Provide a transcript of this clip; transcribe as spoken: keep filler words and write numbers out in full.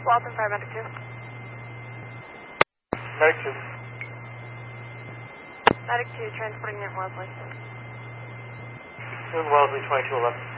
Walton, paramedic two. Medic two. Medic two, transporting Newton Wellesley. Newton Wellesley, twenty-two eleven.